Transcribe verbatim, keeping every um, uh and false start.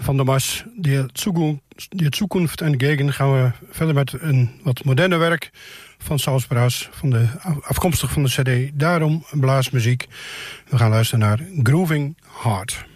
van der Mars, Die Zukunft entgegen, gaan we verder met een wat moderne werk van Salzbraas, van de, afkomstig van de cd Daarom blaasmuziek. We gaan luisteren naar Grooving Heart.